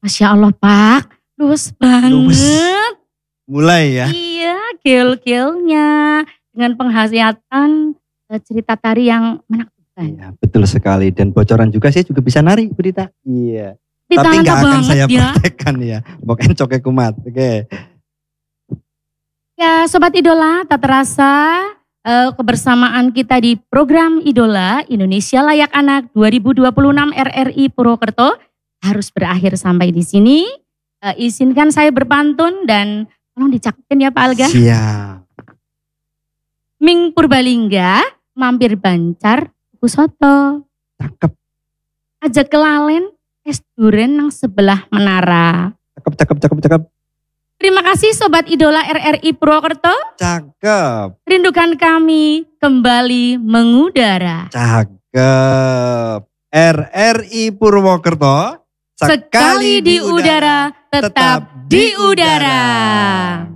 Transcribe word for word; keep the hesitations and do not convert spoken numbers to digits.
Masya Allah Pak, luwes banget. Luwes. Mulai ya. Iya, gel-gelnya dengan penghayatan eh, cerita tari yang menakjubkan. Iya, betul sekali. Dan bocoran juga saya juga bisa nari, Bu Dita. Iya. Dita Tapi nggak akan banget saya ya. praktekkan ya. Pokoknya cokek kumat. Oke. Ya Sobat Idola, tak terasa eh, kebersamaan kita di program Idola Indonesia Layak Anak dua ribu dua puluh enam R R I Purwokerto harus berakhir sampai di sini. Eh, izinkan saya berpantun dan tolong dicakupin ya Pak Alga. Siap. Ming Purbalingga, mampir Bancar, tuku soto. Cakep, Ajak kelalen, es duren nang sebelah menara. cakep, cakep, cakep, cakep. Terima kasih Sobat Idola R R I Purwokerto. Cakep, Rindukan kami kembali mengudara. cakep. R R I Purwokerto. Sekali di udara, tetap di udara.